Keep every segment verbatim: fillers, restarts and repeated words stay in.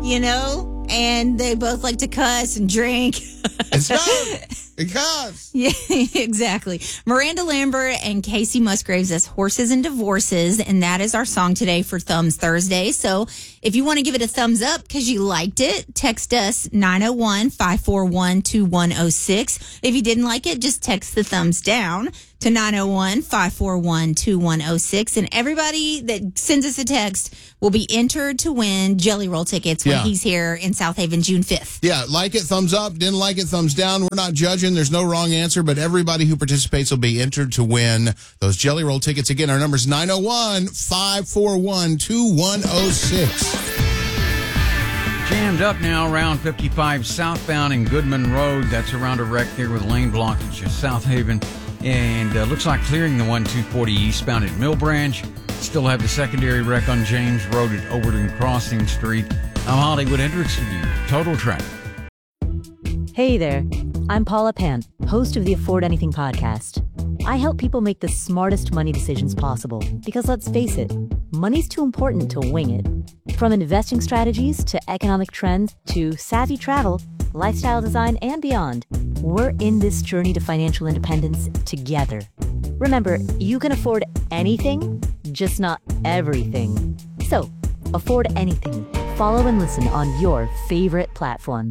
you know, and they both like to cuss and drink. It's not. Because. Yeah, exactly. Miranda Lambert and Casey Musgraves as Horses and Divorces. And that is our song today for Thumbs Thursday. So if you want to give it a thumbs up because you liked it, text us nine oh one, five four one, two one oh six. If you didn't like it, just text the thumbs down to nine oh one, five four one, two one oh six. And everybody that sends us a text will be entered to win Jelly Roll tickets when Yeah. he's here in South Haven June fifth. Yeah, like it, thumbs up. Didn't like it, thumbs down. We're not judging. There's no wrong answer, but everybody who participates will be entered to win those Jelly Roll tickets. Again, our number's nine oh one, five four one, two one oh six. Jammed up now around fifty-five southbound in Goodman Road. That's around a wreck there with lane blockage at South Haven. And uh, looks like clearing the one two forty eastbound at Mill Branch. Still have the secondary wreck on James Road at Overton Crossing Street. I'm Hollywood Hendricks with you. Total Traffic. Hey there, I'm Paula Pant, host of the Afford Anything podcast. I help people make the smartest money decisions possible because let's face it, money's too important to wing it. From investing strategies to economic trends to savvy travel, lifestyle design, and beyond, we're in this journey to financial independence together. Remember, you can afford anything, just not everything. So, afford anything. Follow and listen on your favorite platform.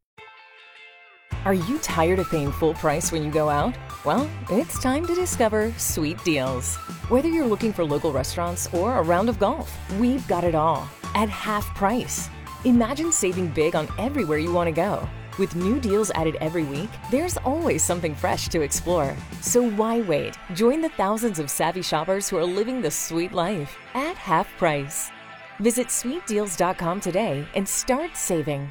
Are you tired of paying full price when you go out? Well, it's time to discover Sweet Deals. Whether you're looking for local restaurants or a round of golf, we've got it all at half price. Imagine saving big on everywhere you want to go. With new deals added every week, there's always something fresh to explore. So why wait? Join the thousands of savvy shoppers who are living the sweet life at half price. Visit sweet deals dot com today and start saving.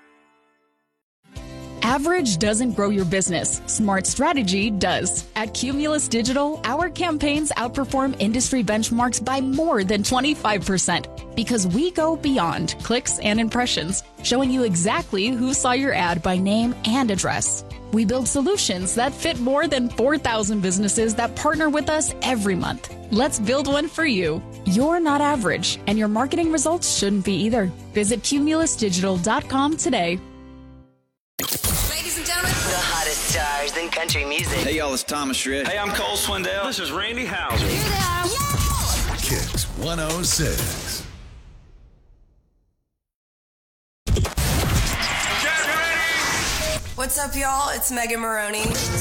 Average doesn't grow your business. Smart strategy does. At Cumulus Digital, our campaigns outperform industry benchmarks by more than twenty-five percent because we go beyond clicks and impressions, showing you exactly who saw your ad by name and address. We build solutions that fit more than four thousand businesses that partner with us every month. Let's build one for you. You're not average, and your marketing results shouldn't be either. Visit cumulus digital dot com today. The hottest stars in country music. Hey, y'all, it's Thomas Rhett. Hey, I'm Cole Swindell. This is Randy Houser. Kicks one oh six. What's up, y'all? It's Megan Maroney.